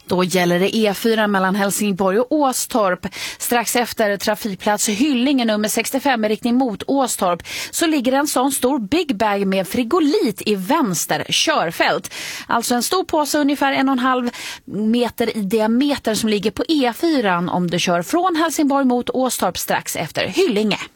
Då gäller det E4 mellan Helsingborg och Åstorp. Strax efter trafikplats Hyllinge nummer 65 i riktning mot Åstorp så ligger en sån stor big bag med frigolit i vänster körfält. Alltså en stor påse ungefär 1,5 meter i diameter som ligger på E4 om du kör från Helsingborg mot Åstorp strax efter Hyllinge.